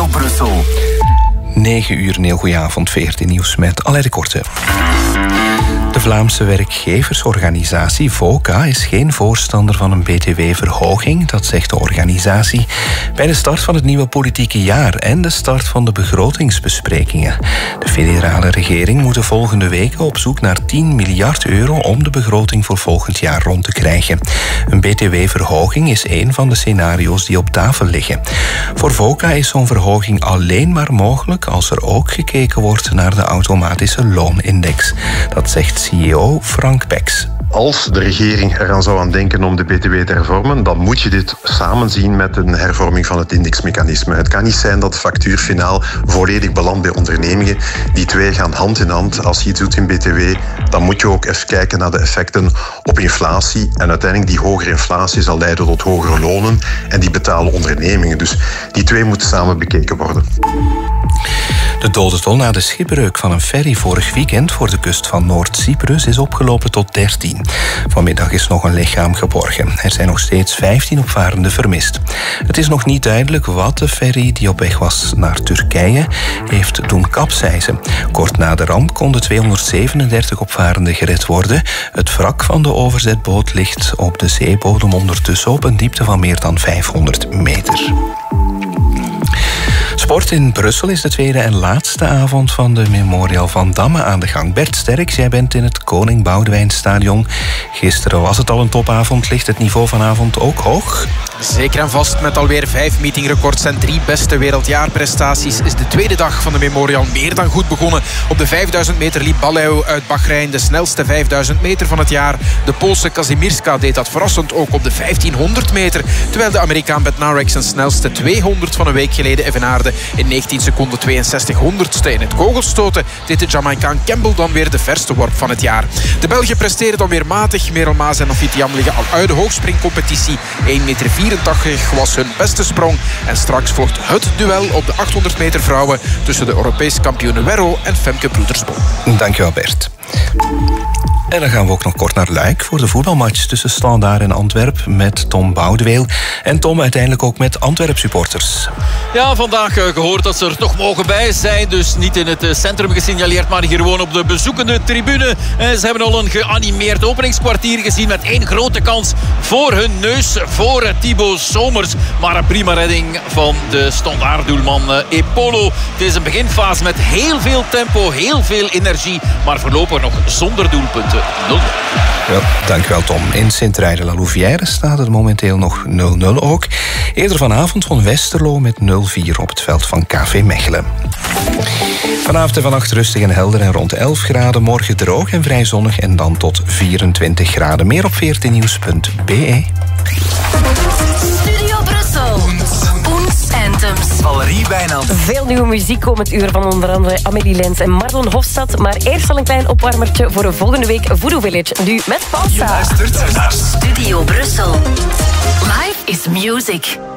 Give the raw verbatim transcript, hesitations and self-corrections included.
Brussel. negen uur, een heel goede avond, veertien nieuws met Alain de Korte. De Vlaamse werkgeversorganisatie VOCA is geen voorstander van een B T W-verhoging, dat zegt de organisatie, bij de start van het nieuwe politieke jaar en de start van de begrotingsbesprekingen. De federale regering moet de volgende weken op zoek naar tien miljard euro om de begroting voor volgend jaar rond te krijgen. Een B T W-verhoging is een van de scenario's die op tafel liggen. Voor VOCA is zo'n verhoging alleen maar mogelijk als er ook gekeken wordt naar de automatische loonindex. Dat zegt C E O Frank Becks. Als de regering eraan zou aan denken om de B T W te hervormen, dan moet je dit samen zien met een hervorming van het indexmechanisme. Het kan niet zijn dat de factuur finaal volledig belandt bij ondernemingen. Die twee gaan hand in hand. Als je iets doet in B T W, dan moet je ook even kijken naar de effecten op inflatie. En uiteindelijk die hogere inflatie zal leiden tot hogere lonen en die betalen ondernemingen. Dus die twee moeten samen bekeken worden. De dodentol na de schipbreuk van een ferry vorig weekend voor de kust van Noord-Cyprus is opgelopen tot dertien. Vanmiddag is nog een lichaam geborgen. Er zijn nog steeds vijftien opvarenden vermist. Het is nog niet duidelijk wat de ferry die op weg was naar Turkije heeft doen kapseizen. Kort na de ramp konden tweehonderdzevenendertig opvarenden gered worden. Het wrak van de overzetboot ligt op de zeebodem ondertussen op een diepte van meer dan vijfhonderd meter. Sport in Brussel is de tweede en laatste avond van de Memorial van Damme aan de gang. Bert Sterks, jij bent in het Koning Boudewijnstadion. Gisteren was het al een topavond. Ligt het niveau vanavond ook hoog? Zeker en vast, met alweer vijf meetingrecords en drie beste wereldjaarprestaties is de tweede dag van de Memorial meer dan goed begonnen. Op de vijfduizend meter liep Ballew uit Bahrein de snelste vijfduizend meter van het jaar. De Poolse Kazimierska deed dat verrassend ook op de vijftienhonderd meter, terwijl de Amerikaan Bednarek zijn snelste tweehonderd van een week geleden evenaarde in negentien seconden tweeënzestig honderdste. In het kogelstoten deed de Jamaicaan Campbell dan weer de verste worp van het jaar. De Belgen presteren dan weer matig. Merel Maas en Nafit Jam liggen al uit de hoogspringcompetitie. één meter vierentachtig was hun beste sprong. En straks volgt het duel op de achthonderd meter vrouwen tussen de Europese kampioene Werro en Femke Broedersbol. Dankjewel, Bert. En dan gaan we ook nog kort naar Luik voor de voetbalmatch tussen Standaard en Antwerp met Tom Boudeweel. En Tom, uiteindelijk ook met Antwerp-supporters. Ja, vandaag gehoord dat ze er toch mogen bij zijn. Dus niet in het centrum gesignaleerd, maar hier gewoon op de bezoekende tribune. Ze hebben al een geanimeerd openingskwartier gezien met één grote kans voor hun neus, voor Thibaut Somers. Maar een prima redding van de Standaard-doelman Epolo. Het is een beginfase met heel veel tempo, heel veel energie, maar voorlopig nog zonder doelpunten. nul nul. Ja, dankjewel Tom. In Sint-Truiden-la-Louvière staat het momenteel nog nul nul ook. Eerder vanavond won Westerlo met nul vier op het veld van K V Mechelen. Vanavond en vannacht rustig en helder en rond elf graden. Morgen droog en vrij zonnig en dan tot vierentwintig graden. Meer op veertien nieuws punt b e. Studio Brussel. Ons Anthems. Valerie Wijnand. Veel nieuwe muziek komend uur van onder andere Amélie Lens en Marlon Hofstad. Maar eerst al een klein opwarmertje voor een volgende week Voodoo Village. Nu met Palsa. Je luistert naar Studio Brussel. Life is music.